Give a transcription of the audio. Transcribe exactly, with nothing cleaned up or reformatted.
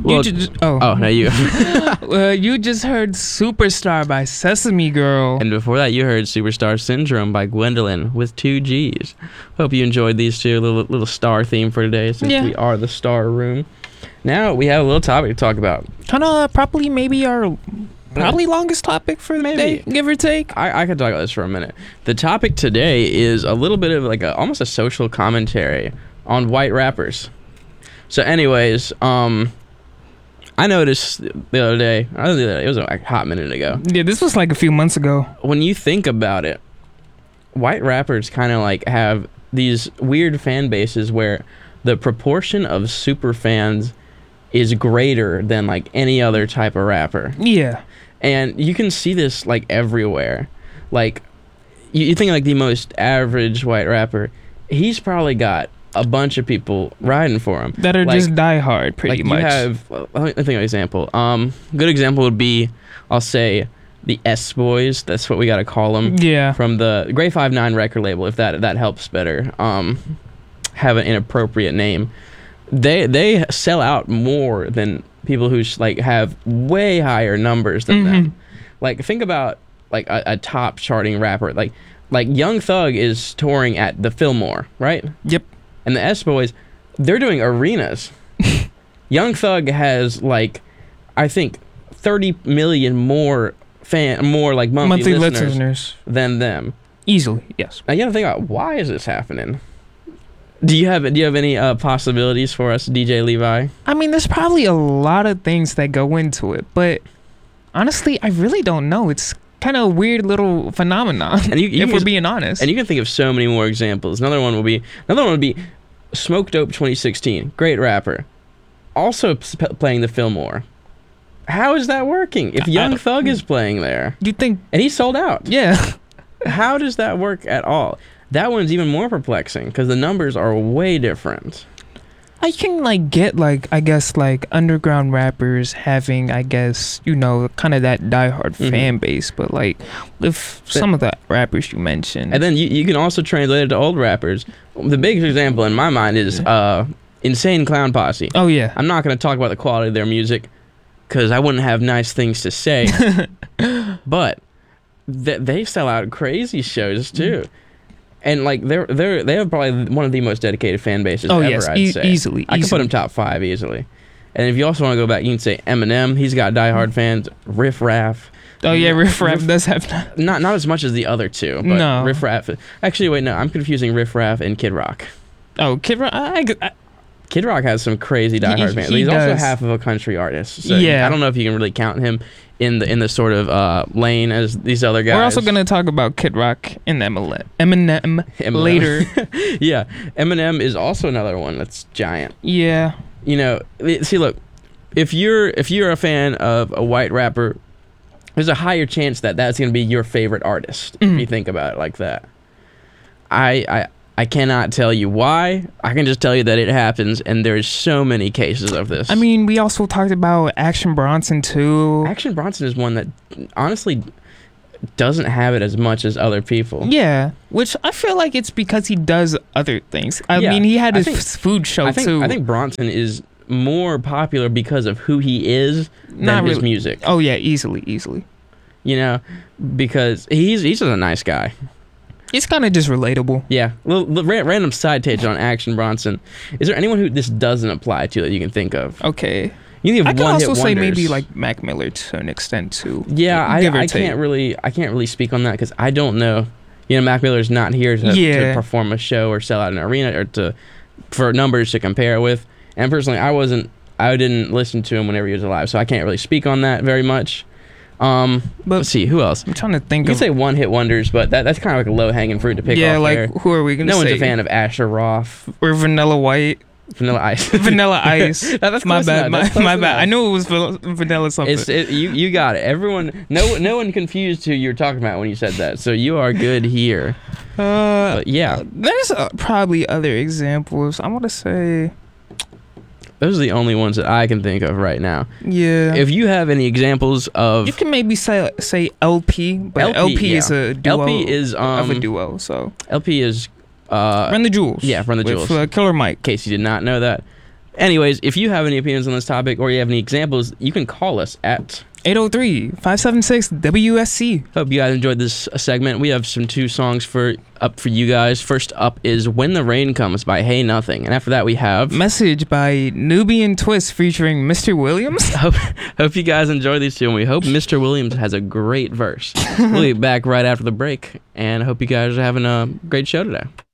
Well, you just, oh, oh, no, you. uh, you just heard "Superstar" by Sesame Girl. And before that, you heard "Superstar Syndrome" by Gwendolyn with two G's. Hope you enjoyed these two. Little little star theme for today, since Yeah. we are the Star Room. Now we have a little topic to talk about. Kind of probably maybe our probably longest topic for the Maybe. day, give or take. I, I could talk about this for a minute. The topic today is a little bit of like a almost a social commentary on white rappers. So, anyways, um, I noticed the other day. I don't know the other day, it was a hot minute ago. Yeah, this was like a few months ago. When you think about it, white rappers kind of like have these weird fan bases where the proportion of super fans is greater than like any other type of rapper. Yeah. And you can see this like everywhere. Like you, you think like the most average white rapper, he's probably got a bunch of people riding for him That are like, just die hard, pretty like much. You have, well, let me think of an example. Um, good example would be, I'll say, the S Boys. That's what we gotta call them. Yeah. From the Grade Five Nine record label, if that that helps better. Um, have an inappropriate name. They they sell out more than people who sh- like have way higher numbers than Mm-hmm. them. Like think about like a, a top charting rapper. Like like Young Thug is touring at the Fillmore, right? Yep. And the S Boys, they're doing arenas. Young Thug has like, I think, thirty million more fan, more like monthly, Monthly listeners, listeners. than them. Easily, yes. Now you gotta think about, why is this happening? Do you have do you have any uh, possibilities for us, D J Levi? I mean, there's probably a lot of things that go into it, but honestly, I really don't know. It's kind of a weird little phenomenon, And you- you if can- we're being honest. And you can think of so many more examples. Another one will be another one would be Smoke Dope twenty sixteen, great rapper, also p- playing the Fillmore. How is that working? If I Young don't- Thug is playing there you think, and he's sold out, yeah. how does that work at all? That one's even more perplexing because the numbers are way different. I can like get like I guess like underground rappers having I guess you know kind of that diehard Mhm. fan base, but like with some of the rappers you mentioned, And then you, you can also translate it to old rappers. The biggest example in my mind is uh, Insane Clown Posse. oh yeah, I'm not going to talk about the quality of their music because I wouldn't have nice things to say. But th- they sell out crazy shows too. And like they're they're they have probably one of the most dedicated fan bases oh ever. yes, I'd e- say easily, I can put easily. him top five easily. And if you also want to go back, you can say Eminem. He's got diehard fans. Riff Raff. Oh yeah, Riff Raff Riff- does have. Not not as much as the other two, but No. Riff Raff. Actually, wait, no, I'm confusing Riff Raff and Kid Rock. Oh, Kid Rock. I, I, Kid Rock has some crazy diehard He- fans. he He's also does. half of a country artist. So Yeah. I don't know if you can really count him in the in the sort of uh, lane as these other guys. we're also gonna talk about Kid Rock and Eminem, Eminem Eminem. later. Yeah, Eminem is also another one that's giant. Yeah. You know, i- see, look, if you're if you're a fan of a white rapper, there's a higher chance that that's gonna be your favorite artist. If Mhm. you think about it like that, I I. I cannot tell you why. I can just tell you that it happens, and there's so many cases of this. I mean, we also talked about Action Bronson too. Action Bronson is one that honestly doesn't have it as much as other people. Yeah, which I feel like it's because he does other things. I Yeah, mean, he had I his think- f- food show I think too. I think Bronson is more popular because of who he is than Not his really. music. Oh yeah, easily, easily. You know, because he's he's just a nice guy. It's kind of just relatable. Yeah. Little, little ra- random side tangent on Action Bronson. Is there anyone who this doesn't apply to that you can think of? Okay. You think I of can one also hit say maybe wonders. like Mac Miller to an extent too. Yeah, I, Give or I take. can't really I can't really speak on that because I don't know. You know, Mac Miller's not here to, Yeah. to perform a show or sell out an arena or to for numbers to compare with. And personally, I wasn't I didn't listen to him whenever he was alive, so I can't really speak on that very much. Um, But let's see who else. I'm trying to think You of. can say one hit wonders, but that, that's kind of like a low hanging fruit to pick yeah, off like there. who are we gonna No say? one's a fan of Asher Roth, Or Vanilla White, Vanilla Ice. Vanilla Ice. That- that's my close bad, enough. my, That's close my bad. enough. I knew it was van- Vanilla something. It's it, you. You got it. Everyone, no, no one confused who you were talking about when you said that. So you are good here. uh, But yeah, there's uh, probably other examples. I want to say, those are the only ones that I can think of right now. yeah. If you have any examples of You can maybe say say L P, but L P, L P, is yeah. a duo L P is of a um duo. So L P is uh Run the Jewels. yeah, Run the with, Jewels. Uh, Killer Mike. in case you did not know that. Anyways, if you have any opinions on this topic or you have any examples, you can call us at eight oh three, five seven six, W S C. Hope you guys enjoyed this uh, segment. We have some two songs for up for you guys. First up is When the Rain Comes by Hey Nothing. And after that we have Message by Nubian Twist featuring Mister Williams. hope, hope you guys enjoy these two, and we hope Mister Williams has a great verse. We'll be back right after the break, and hope you guys are having a great show today.